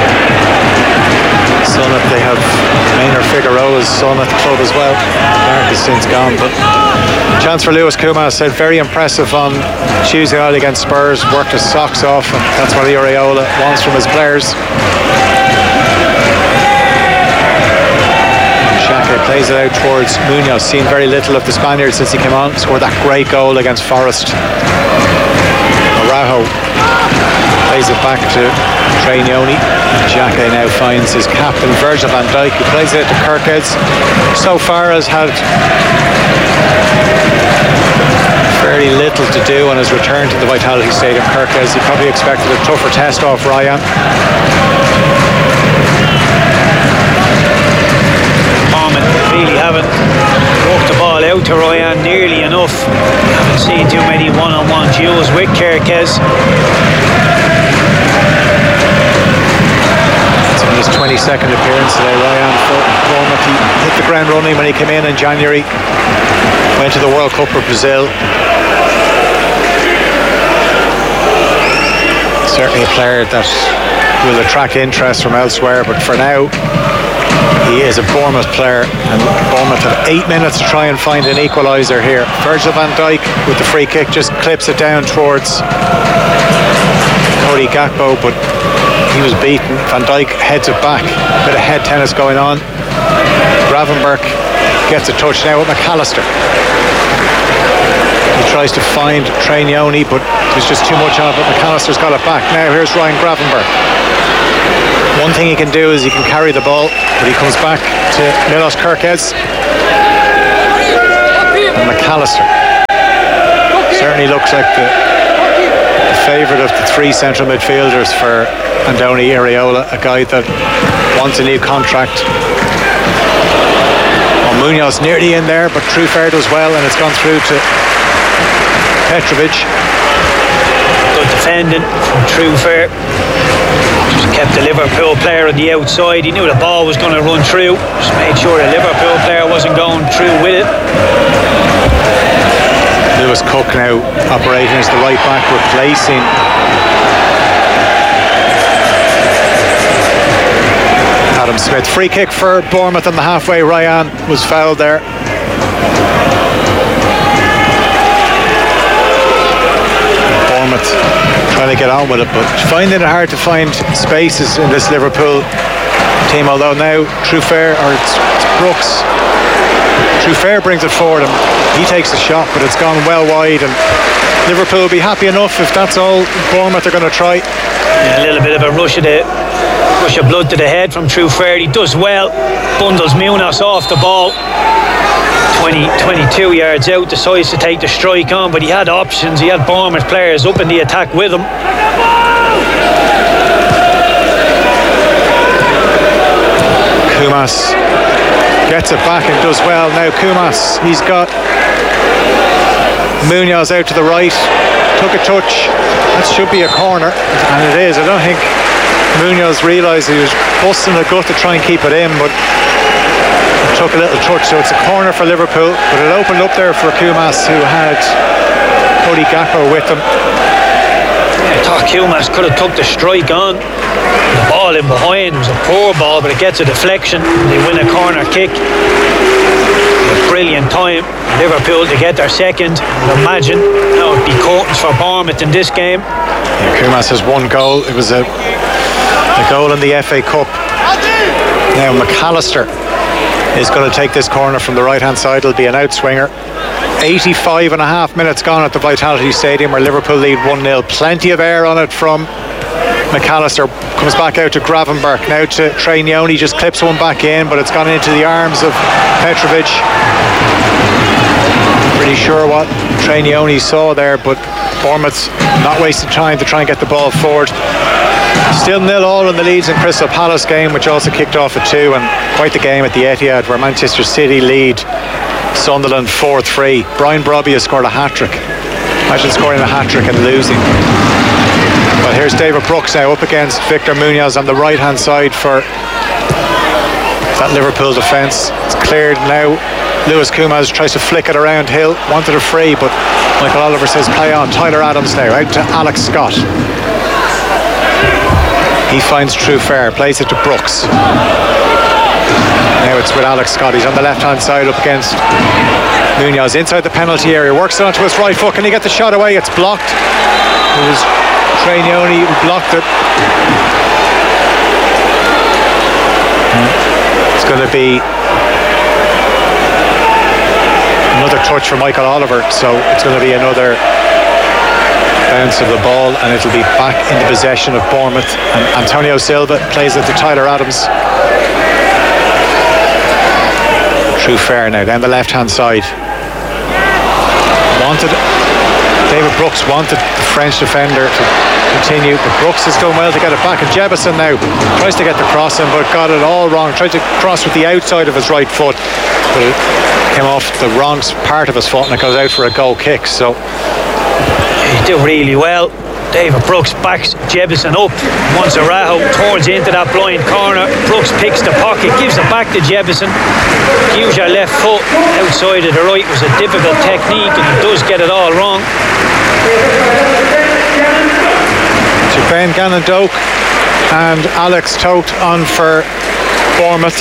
son. They have Maynard Figueroa's son at the club as well. Clark is since gone, but chance for Lewis Kumas. Said very impressive on Tuesday night against Spurs. Worked his socks off, and that's what Iraola wants from his players. Xhaka plays it out towards Munoz. Seen very little of the Spaniard since he came on. Scored that great goal against Forest. Araujo plays it back to Trainioni. Xhaka now finds his captain Virgil van Dijk, who plays it to Kirkheads. So far has had fairly little to do on his return to the Vitality Stadium. Kirkheads, he probably expected a tougher test off Ryan. Really haven't worked the ball out to Ryan nearly enough. Haven't seen too many one-on-one duels with Kirkes. It's In his 22nd appearance today, Ryan for Bournemouth. He hit the ground running when he came in January. Went to the World Cup for Brazil. Certainly a player that will attract interest from elsewhere, but for now he is a Bournemouth player, and Bournemouth have 8 minutes to try and find an equaliser here. Virgil van Dijk with the free kick just clips it down towards Cody Gakpo, but he was beaten. Van Dijk heads it back. Bit of head tennis going on. Gravenberch gets a touch now with McAllister. He tries to find Trainioni, but there's just too much of it. McAllister's got it back. Now here's Ryan Gravenberch. One thing he can do is he can carry the ball, but he comes back to Milos Kerkez. And McAllister certainly looks like the favourite of the three central midfielders for Andoni Iraola, a guy that wants a new contract. Well, Munoz nearly in there, but Truffert does well, and it's gone through to Petrovic. Good defending from Truffert. Just kept the Liverpool player on the outside. He knew the ball was going to run through. Just made sure the Liverpool player wasn't going through with it. Lewis Cook now operating as the right back, replacing Adam Smith. Free kick for Bournemouth on the halfway. Ryan was fouled there. Bournemouth trying to get on with it, but finding it hard to find spaces in this Liverpool team, although now Truffert, or it's Brooks, Truffert brings it forward and he takes the shot, but it's gone well wide, and Liverpool will be happy enough if that's all Bournemouth are going to try. A little bit of a rush of blood to the head from Truffert. He does well, bundles Munoz off the ball. 22 yards out, decides to take the strike on, but he had options. He had Bournemouth players up in the attack with him. Koumas gets it back and does well. Now Koumas, he's got Munoz out to the right, took a touch. That should be a corner, and it is. I don't think Munoz realised he was busting the gut to try and keep it in, but it took a little touch, so it's a corner for Liverpool, but it opened up there for Koumas, who had Cody Gakpo with him. I thought Koumas could have took the strike on. The ball in behind, it was a poor ball, but it gets a deflection. They win a corner kick. A brilliant time, Liverpool to get their second. I'd imagine that would be curtains for Bournemouth in this game. Yeah, Koumas has one goal. It was a goal in the FA Cup. Now McAllister is going to take this corner from the right hand side. It'll be an outswinger. 85 and a half minutes gone at the Vitality Stadium, where Liverpool lead 1-0. Plenty of air on it from McAllister. Comes back out to Gravenberch, now to Trainioni, just clips one back in, but it's gone into the arms of Petrovic. Pretty sure what Trainioni saw there, but Bournemouth not wasting time to try and get the ball forward. Still 0-0 in the Leeds and Crystal Palace game, which also kicked off at 2, and quite the game at the Etihad, where Manchester City lead Sunderland 4-3. Brian Brobby has scored a hat-trick. Imagine scoring a hat-trick and losing. But here's David Brooks now up against Victor Munoz on the right hand side for that Liverpool defence. It's cleared now. Lewis Koumas tries to flick it around Hill, wanted a free, but Michael Oliver says play on. Tyler Adams now out to Alex Scott. He finds Truffert, plays it to Brooks. Now it's with Alex Scott. He's on the left hand side up against Munoz inside the penalty area, works it onto his right foot. Can he get the shot away? It's blocked. It was Trainioni who blocked it. It's going to be another touch for Michael Oliver, so it's going to be another bounce of the ball, and it'll be back in the possession of Bournemouth, and Antonio Silva plays it to Tyler Adams. Truffert now down the left hand side. David Brooks wanted the French defender to continue, but Brooks has done well to get it back, and Jebbison now tries to get the cross in, but got it all wrong. Tried to cross with the outside of his right foot, but it came off the wrong part of his foot, and it goes out for a goal kick. So he did really well. David Brooks backs Jebison up. Once Araujo turns into that blind corner, Brooks picks the pocket, gives it back to Jebison. Use your left foot outside of the right was a difficult technique, and he does get it all wrong. So Ben Gannon-Doak and Alex Tote on for Bournemouth.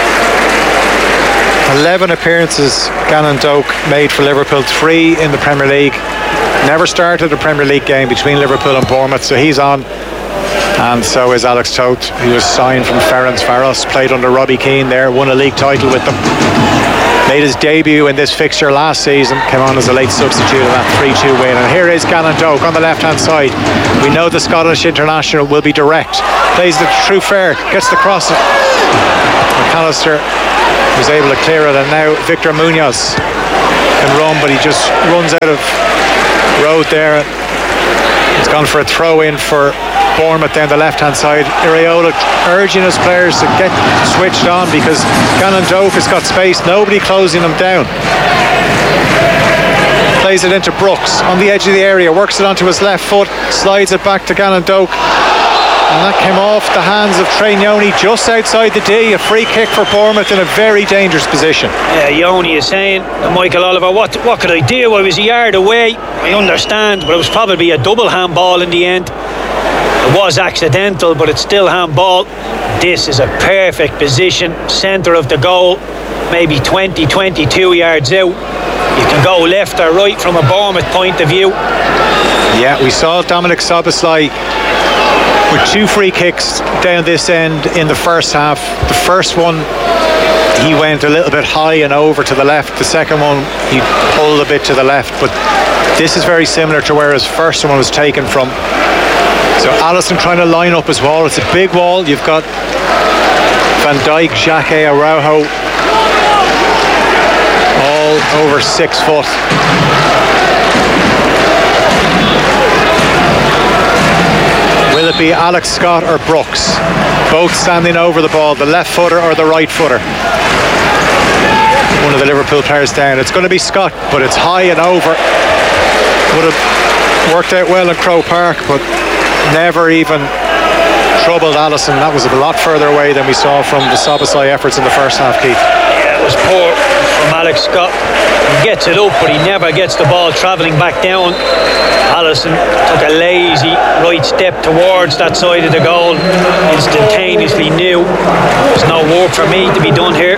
11 appearances Gannon-Doak made for Liverpool, 3 in the Premier League. Never started a Premier League game between Liverpool and Bournemouth, so he's on. And so is Alex Tote, who was signed from Ferencváros, played under Robbie Keane there, won a league title with them. Made his debut in this fixture last season, came on as a late substitute in that 3-2 win. And here is Gannon-Doak on the left-hand side. We know the Scottish international will be direct. Plays the true fair, gets the cross. McAllister was able to clear it, and now Victor Munoz can run, but he just runs out of road there. It's gone for a throw-in for Bournemouth down the left-hand side. Iraola urging his players to get switched on because Gannon-Doak has got space, nobody closing him down. Plays it into Brooks on the edge of the area, works it onto his left foot, slides it back to Gannon-Doak, and that came off the hands of Trey Yoni just outside the D. A free kick for Bournemouth in a very dangerous position. Yeah, Yoni is saying to Michael Oliver, what could I do? I was a yard away. I understand, but it was probably a double handball in the end. It was accidental, but it's still handball. This is a perfect position, centre of the goal, maybe 20-22 yards out. You can go left or right from a Bournemouth point of view. Yeah, we saw Dominic Szoboszlai with 2 free kicks down this end in the first half. The first one, he went a little bit high and over to the left. The second one, he pulled a bit to the left. But this is very similar to where his first one was taken from. So Alisson trying to line up his wall. It's a big wall. You've got Van Dijk, Xhaka, Araujo, all over 6 foot. Will it be Alex Scott or Brooks? Both standing over the ball, the left footer or the right footer. One of the Liverpool players down. It's going to be Scott, but it's high and over. Would have worked out well in Croke Park, but never even troubled Alisson. That was a lot further away than we saw from the Szoboszlai efforts in the first half, Keith. Yeah, it was poor from Alex Scott. He gets it up, but he never gets the ball travelling back down. Alisson took a lazy right step towards that side of the goal, instantaneously knew there's no work for me to be done here.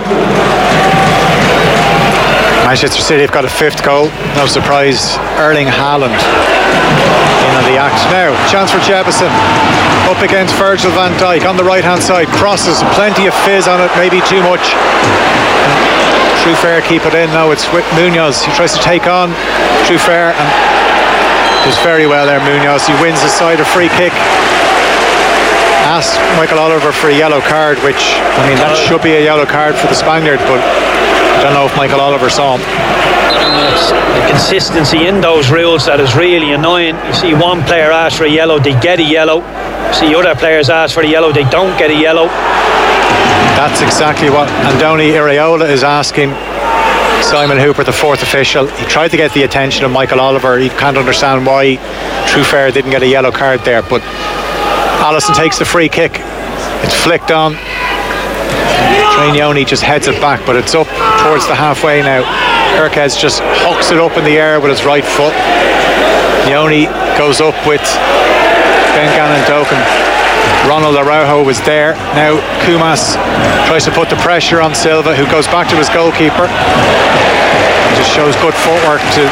Manchester City have got a 5th goal. No surprise, Erling Haaland in on the act. Now, chance for Jebison. Up against Virgil van Dijk on the right hand side. Crosses, plenty of fizz on it, maybe too much. True fair, keep it in. No, it's with Munoz. He tries to take on True fair and does very well there, Munoz. He wins the side, a free kick. Asked Michael Oliver for a yellow card, which, I mean, that should be a yellow card for the Spaniard, but I don't know if Michael Oliver saw him. It's the consistency in those rules that is really annoying. You see one player ask for a yellow, they get a yellow. You see other players ask for a yellow, they don't get a yellow. That's exactly what Andoni Iraola is asking Simon Hooper, the 4th official. He tried to get the attention of Michael Oliver. He can't understand why True Fair didn't get a yellow card there, but Alisson takes the free kick. It's flicked on. Trey Yoni just heads it back, but it's up towards the halfway now. Kerkez just hooks it up in the air with his right foot. Yoni goes up with Ben Gannon-Doak. Ronald Araujo was there. Now Kumas tries to put the pressure on Silva, who goes back to his goalkeeper. Just shows good footwork to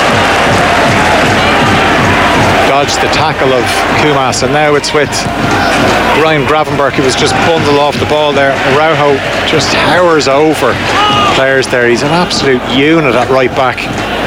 dodge the tackle of Kumas, and now it's with Ryan Gravenberch, who was just bundled off the ball there. Araujo just towers over players there. He's an absolute unit at right back.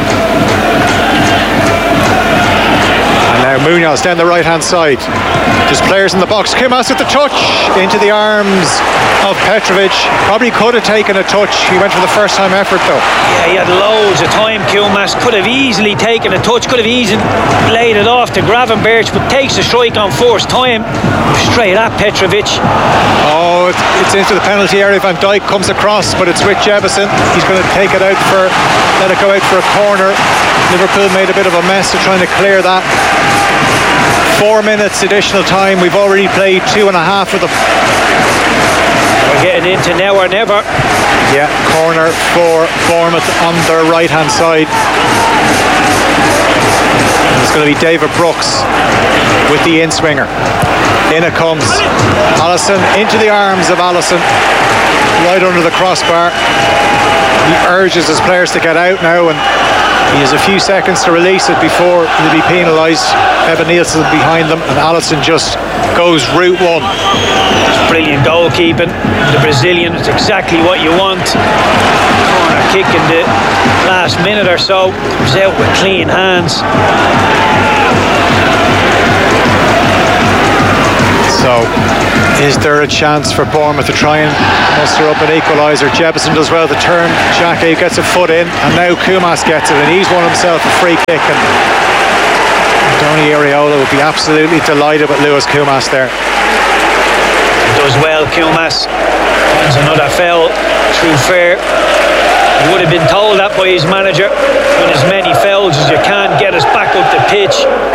And now Munoz down the right hand side. There's players in the box. Kumas with the touch into the arms of Petrovic. Probably could have taken a touch. He went for the first time effort though. Yeah, he had loads of time. Kumas could have easily taken a touch, could have easily laid it off to Gravenberch, but takes the strike on first time straight at Petrovic. Oh, it's into the penalty area. Van Dijk comes across, but it's with Jebison. He's going to take it out for, let it go out for a corner. Liverpool made a bit of a mess of trying to clear that. 4 minutes additional time. We've already played 2.5 of them. We're getting into now or never. Yeah, corner for Bournemouth on their right hand side. It's going to be David Brooks with the in-swinger. In it comes Allison into the arms of Allison, right under the crossbar. He urges his players to get out now, and he has a few seconds to release it before he'll be penalised. Evan Nielsen behind them, and Allison just goes route one. It's brilliant goalkeeping. The Brazilian is exactly what you want. Corner kick in the last minute or so. Comes out with clean hands. So, is there a chance for Bournemouth to try and muster up an equaliser? Jebison does well to turn. Xhaka gets a foot in, and now Kumas gets it, and he's won himself a free kick. And Tony Areola would be absolutely delighted with Lewis Kumas there. Does well, Kumas. Wins another foul through fair. He would have been told that by his manager. Win as many fouls as you can, get us back up the pitch.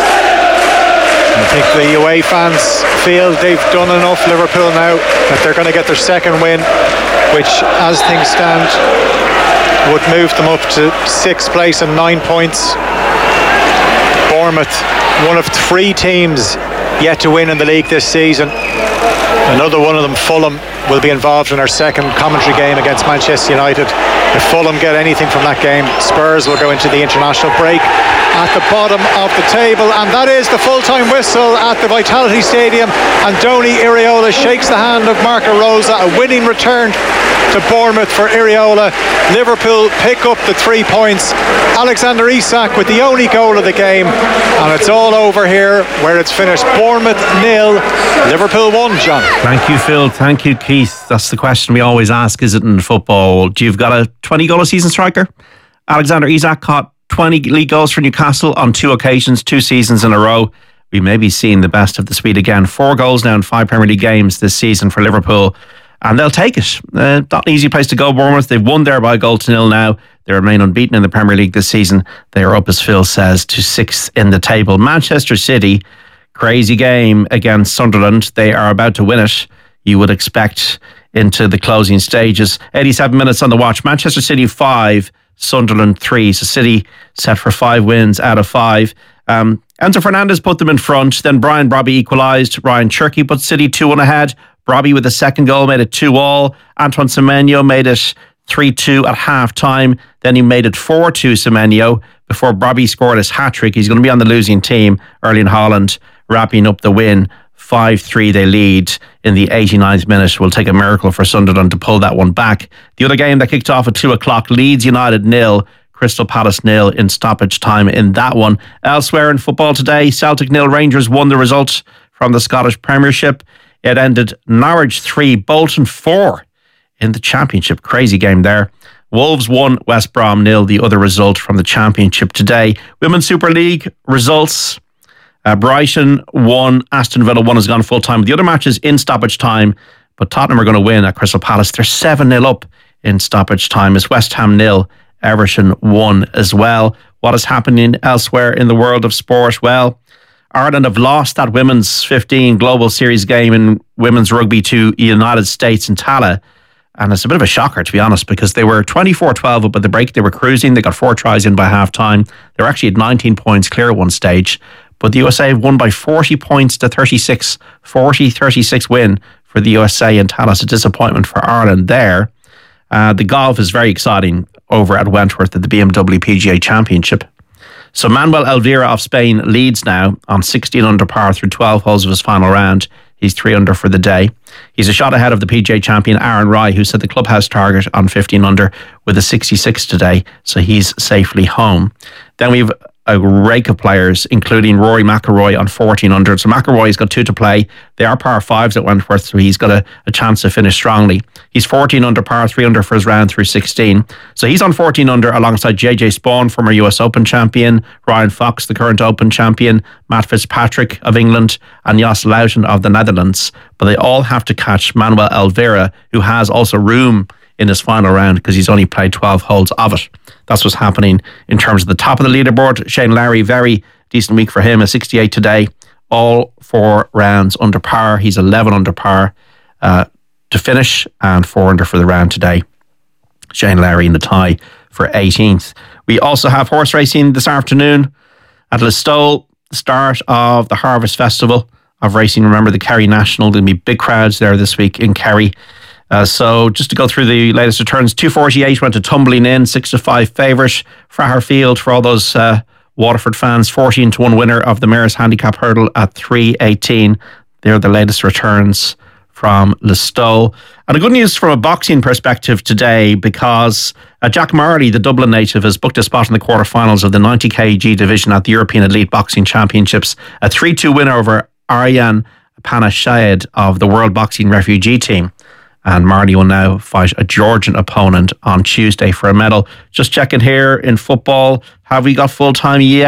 I think the away fans feel they've done enough, Liverpool, now that they're going to get their second win, which, as things stand, would move them up to 6th place and 9 points. Bournemouth, one of 3 teams yet to win in the league this season. Another one of them, Fulham, will be involved in our second commentary game against Manchester United. If Fulham get anything from that game, Spurs will go into the international break at the bottom of the table, and that is the full-time whistle at the Vitality Stadium. And Tony Areola shakes the hand of Marco Rosa. A winning return to Bournemouth for Areola. Liverpool pick up the 3 points. Alexander Isak with the only goal of the game, and it's all over here where it's finished. Bournemouth 0, Liverpool 1. John, thank you, Phil. Thank you, Keith. That's the question we always ask, is it in football? Do you've got a 20 goal a season striker? Alexander Isak caught 20 league goals for Newcastle on 2 occasions, 2 seasons in a row. We may be seeing the best of the Swede again. 4 goals now in 5 Premier League games this season for Liverpool, and they'll take it. Not an easy place to go, Bournemouth. They've won there by a goal to 0 now. They remain unbeaten in the Premier League this season. They are up, as Phil says, to 6th in the table. Manchester City, crazy game against Sunderland. They are about to win it, you would expect, into the closing stages. 87 minutes on the watch. Manchester City 5, Sunderland 3. So City set for 5 wins out of 5. Enzo Fernandez put them in front. Then Brian Brobby equalised. Ryan Cherky put City 2-1 ahead. Brobby with the second goal made it 2-2. Antoine Semenyo made it 3-2 at half time. Then he made it 4-2, Semenyo, before Brobby scored his hat-trick. He's going to be on the losing team. Erling Haaland wrapping up the win. 5-3 they lead in the 89th minute. Will take a miracle for Sunderland to pull that one back. The other game that kicked off at 2 o'clock, Leeds United 0, Crystal Palace 0 in stoppage time in that one. Elsewhere in football today, Celtic 0, Rangers won the result from the Scottish Premiership. It ended Norwich 3, Bolton 4 in the Championship. Crazy game there. Wolves 1, West Brom 0, the other result from the Championship today. Women's Super League results. Brighton 1, Aston Villa 1 has gone full time. The other matches in stoppage time, but Tottenham are going to win at Crystal Palace. They're 7-0 up in stoppage time. It's West Ham 0, Everton 1 as well. What is happening elsewhere in the world of sport? Well, Ireland have lost that Women's 15 Global Series game in women's rugby to the United States in Tala. And it's a bit of a shocker, to be honest, because they were 24-12 up at the break. They were cruising. They got 4 tries in by half time. They were actually at 19 points clear at one stage. But the USA have won by 40 points to 36. 40-36 win for the USA in Tala. It's a disappointment for Ireland there. The golf is very exciting over at Wentworth at the BMW PGA Championship. So Manuel Elvira of Spain leads now on 16 under par through 12 holes of his final round. He's 3 under for the day. He's a shot ahead of the PGA champion Aaron Rai, who set the clubhouse target on 15 under with a 66 today. So he's safely home. Then we've a rake of players, including Rory McIlroy on 14 under. So McIlroy's got 2 to play. They are par 5s at Wentworth, so he's got a chance to finish strongly. He's 14 under par, 3 under for his round through 16. So he's on 14 under alongside JJ Spawn, former US Open champion, Ryan Fox, the current Open champion, Matt Fitzpatrick of England, and Jos Luiten of the Netherlands. But they all have to catch Manuel Elvira, who has also room in his final round because he's only played 12 holes of it. That's what's happening in terms of the top of the leaderboard. Shane Lowry, very decent week for him, a 68 today. all 4 rounds under par. He's 11 under par to finish and 4 under for the round today. Shane Lowry in the tie for 18th. We also have horse racing this afternoon at Listowel, the start of the Harvest Festival of Racing. Remember the Kerry National, there'll be big crowds there this week in Kerry. So just to go through the latest returns, 248 went to Tumbling In, 6-5 favourite. Fraherfield for all those Waterford fans, 14-1 winner of the Mayor's Handicap Hurdle at 3:18. They're the latest returns from Listowel. And the good news from a boxing perspective today, because Jack Marley, the Dublin native, has booked a spot in the quarterfinals of the 90 kg division at the European Elite Boxing Championships. A 3-2 winner over Aryan Panashayed of the World Boxing Refugee Team. And Marley will now fight a Georgian opponent on Tuesday for a medal. Just checking here in football, have we got full time? Yeah.